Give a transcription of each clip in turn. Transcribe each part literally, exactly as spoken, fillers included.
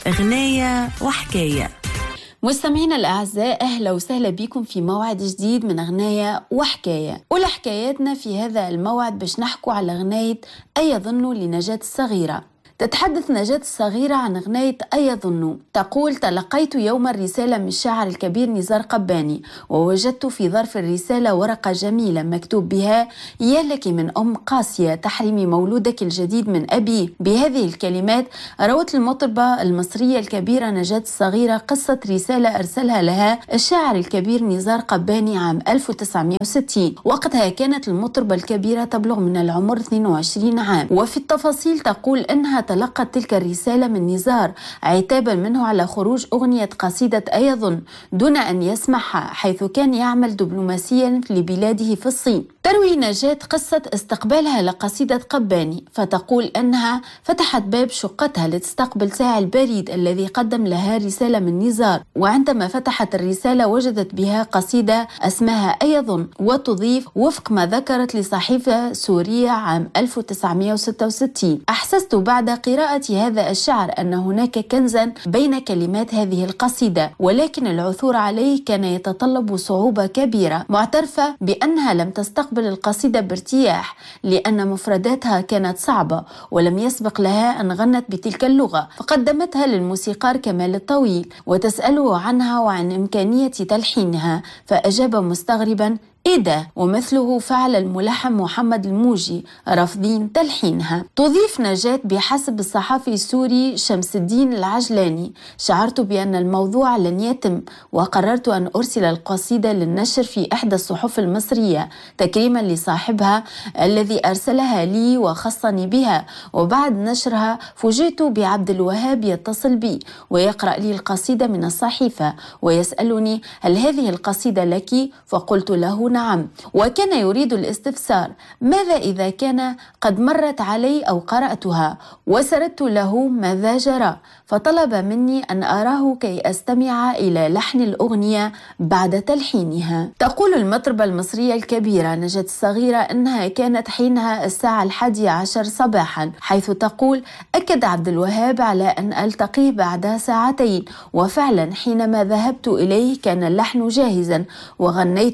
غناية وحكاية. مستمعينا الأعزاء، أهلا وسهلا بكم في موعد جديد من غناية وحكاية. أولى حكاياتنا في هذا الموعد باش نحكوا على غناية أيظن لنجاة الصغيرة. تتحدث نجاة الصغيرة عن غناية أيظن. تقول: تلقيت يوما رسالة من الشاعر الكبير نزار قباني، ووجدت في ظرف الرسالة ورقة جميلة مكتوب بها: يا لك من أم قاسية تحرمي مولودك الجديد من أبيه. بهذه الكلمات روت المطربة المصرية الكبيرة نجاة الصغيرة قصة رسالة أرسلها لها الشاعر الكبير نزار قباني عام ألف وتسعمائة وستين. وقتها كانت المطربة الكبيرة تبلغ من العمر اثنين وعشرين عام. وفي التفاصيل تقول أنها تلقت تلك الرسالة من نزار عتابا منه على خروج أغنية قصيدة أيظن دون أن يسمعها، حيث كان يعمل دبلوماسيا لبلاده في الصين. تروي نجاة قصة استقبالها لقصيدة قباني، فتقول أنها فتحت باب شقتها لتستقبل ساعي البريد الذي قدم لها رسالة من نزار، وعندما فتحت الرسالة وجدت بها قصيدة اسمها أيظن، وتضيف وفق ما ذكرت لصحيفة سورية عام ألف وتسعمائة وستة وستين: أحسست بعد قراءة هذا الشعر أن هناك كنزا بين كلمات هذه القصيدة، ولكن العثور عليه كان يتطلب صعوبة كبيرة. معترفة بأنها لم تستقبل القصيدة بارتياح لأن مفرداتها كانت صعبة ولم يسبق لها أن غنت بتلك اللغة، فقدمتها للموسيقار كمال الطويل وتسأله عنها وعن إمكانية تلحينها، فأجاب مستغربا: إيه ده؟ ومثله فعل الملحن محمد الموجي، رافضين تلحينها. تضيف نجاة: بحسب الصحفي السوري شمس الدين العجلاني، شعرت بأن الموضوع لن يتم، وقررت أن أرسل القصيدة للنشر في إحدى الصحف المصرية تكريما لصاحبها الذي أرسلها لي وخصني بها. وبعد نشرها فوجئت بعبد الوهاب يتصل بي ويقرأ لي القصيدة من الصحيفة ويسألني: هل هذه القصيدة لك؟ فقلت له: نعم. وكان يريد الاستفسار: ماذا إذا كان قد مرت علي أو قرأتها؟ وسردت له ماذا جرى، فطلب مني أن أراه كي أستمع إلى لحن الأغنية بعد تلحينها. تقول المطربة المصرية الكبيرة نجاة الصغيرة أنها كانت حينها الساعة الحادية عشر صباحا، حيث تقول: أكد عبد الوهاب على أن ألتقيه بعد ساعتين، وفعلا حينما ذهبت إليه كان اللحن جاهزا وغنيت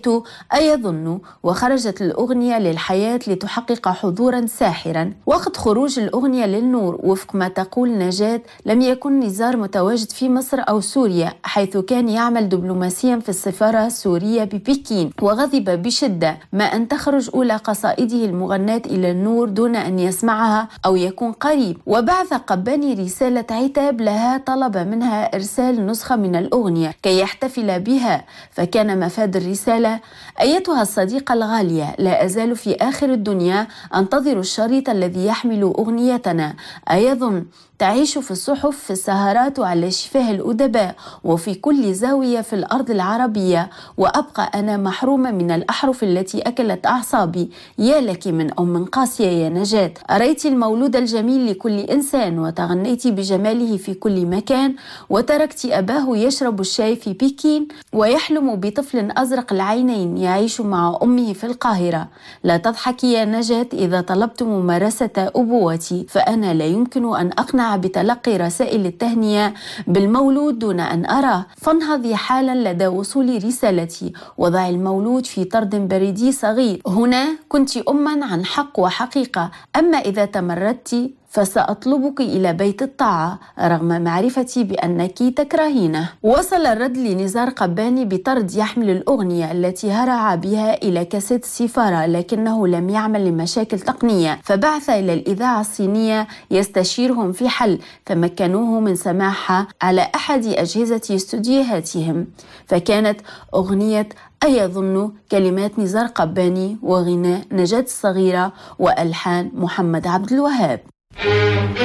أيظن، وخرجت الأغنية للحياة لتحقق حضورا ساحرا. وقت خروج الأغنية للنور وفق ما تقول نجاة لم يكن نزار متواجد في مصر أو سوريا، حيث كان يعمل دبلوماسيا في السفارة السورية ببكين، وغضب بشدة ما أن تخرج أولى قصائده المغناة إلى النور دون أن يسمعها أو يكون قريب. وبعث قباني رسالة عتاب لها طلب منها إرسال نسخة من الأغنية كي يحتفل بها، فكان مفاد الرسالة: أيتها الصديقة الغالية، لا أزال في آخر الدنيا أنتظر الشريط الذي يحمل أغنيتنا أيظن، تعيش في الصحف، في السهرات وعلى شفاه الأدباء وفي كل زاوية في الأرض العربية، وأبقى أنا محرومة من الأحرف التي أكلت أعصابي. يا لك من أم قاسية يا نجاة، أريت المولود الجميل لكل إنسان، وتغنيت بجماله في كل مكان، وتركت أباه يشرب الشاي في بكين ويحلم بطفل أزرق العينين يعيش مع أمه في القاهرة. لا تضحكي يا نجاة إذا طلبت ممارسة أبوتي، فأنا لا يمكن أن أقنع بتلقي رسائل التهنئة بالمولود دون أن أراه، فانهضي حالا لدى وصول رسالتي، وضعي المولود في طرد بريدي صغير. هنا كنت أما عن حق وحقيقة، أما إذا تمردت فسأطلبك إلى بيت الطاعة رغم معرفتي بأنك تكرهينه. وصل الرد لنزار قباني بطرد يحمل الأغنية التي هرع بها إلى كاسيت السفارة، لكنه لم يعمل لمشاكل تقنية، فبعث إلى الإذاعة الصينية يستشيرهم في حل، فمكنوه من سماعها على أحد أجهزة استوديوهاتهم، فكانت أغنية أيظن كلمات نزار قباني وغناء نجاة الصغيرة وألحان محمد عبد الوهاب.